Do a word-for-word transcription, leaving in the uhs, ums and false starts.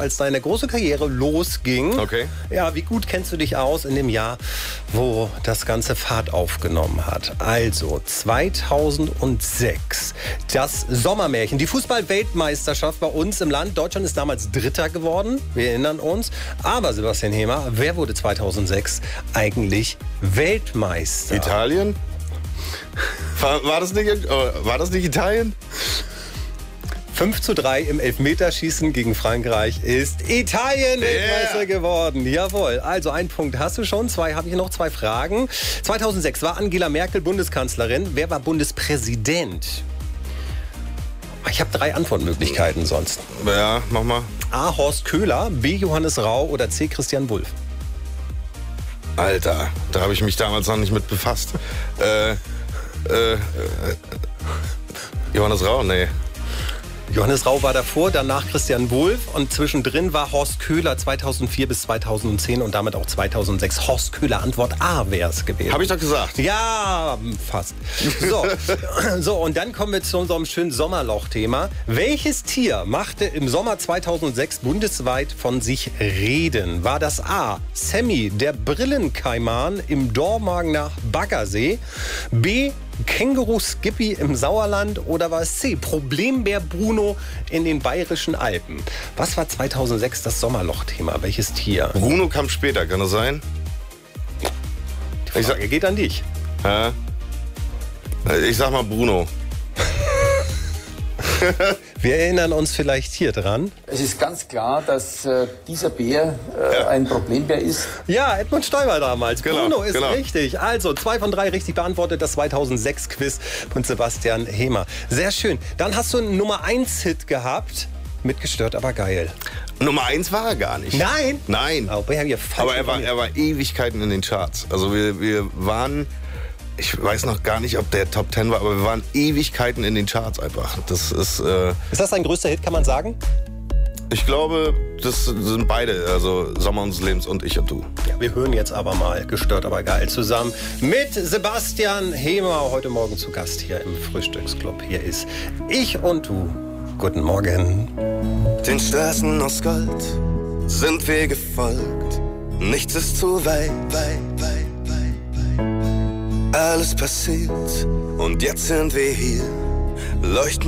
als deine große Karriere losging. Okay. Ja, wie gut kennst du dich aus in dem Jahr, wo das Ganze Fahrt aufgenommen hat? Also zweitausendsechs, das Sommermärchen, die Fußball-Weltmeisterschaft bei uns im Land. Deutschland ist damals Dritter geworden, wir erinnern uns. Aber Sebastian Hemer, wer wurde zweitausendsechs eigentlich Weltmeister? Italien? War, war, das nicht, war das nicht Italien? fünf zu drei im Elfmeterschießen gegen Frankreich ist Italien Yeah. Weltmeister geworden. Jawohl. Also einen Punkt hast du schon. Zwei habe ich noch. Zwei Fragen. zweitausendsechs war Angela Merkel Bundeskanzlerin. Wer war Bundespräsident? Ich habe drei Antwortmöglichkeiten sonst. Ja, mach mal. A. Horst Köhler, B. Johannes Rau oder C. Christian Wulff. Alter, da habe ich mich damals noch nicht mit befasst. Äh, äh, äh, Johannes Rau? Nee. Johannes Rau war davor, danach Christian Wulff und zwischendrin war Horst Köhler zweitausendvier bis zweitausendzehn und damit auch zweitausendsechs. Horst Köhler, Antwort A wäre es gewesen. Habe ich doch gesagt. Ja, fast. So, so, und dann kommen wir zu unserem schönen Sommerloch-Thema. Welches Tier machte im Sommer zweitausendsechs bundesweit von sich reden? War das A. Sammy, der Brillenkaiman im Dormagener Baggersee? B. Känguru Skippy im Sauerland oder war es C. Problembär Bruno in den Bayerischen Alpen? Was war zweitausendsechs das Sommerloch-Thema? Welches Tier? Bruno kam später, kann das sein? Die Frage geht an dich. Hä? Ich sag mal Bruno. Wir erinnern uns vielleicht hier dran. Es ist ganz klar, dass äh, dieser Bär äh, Ja. ein Problembär ist. Ja, Edmund Stoiber damals. Genau, Bruno ist genau. richtig. Also zwei von drei richtig beantwortet. Das zweitausendsechs-Quiz von Sebastian Hemer. Sehr schön. Dann hast du einen Nummer eins Hit gehabt. Mit Gestört, aber geil. Nummer eins war er gar nicht. Nein? Nein. Oh, wir haben hier falsch Aber er war, informiert. er war Ewigkeiten in den Charts. Also wir, wir waren, ich weiß noch gar nicht, ob der Top Ten war, aber wir waren Ewigkeiten in den Charts einfach. Das ist, äh, Ist das dein größter Hit, kann man sagen? ich glaube, das sind beide, also Sommer unseres Lebens und Ich und Du. Ja, wir hören jetzt aber mal Gestört, aber geil zusammen mit Sebastian Hemer. Heute Morgen zu Gast hier im Frühstücksclub. Hier ist Ich und Du. Guten Morgen. Den Straßen aus Gold sind wir gefolgt. Nichts ist zu weit, weit, weit, weit, weit. Alles passiert und jetzt sind wir hier. Leuchten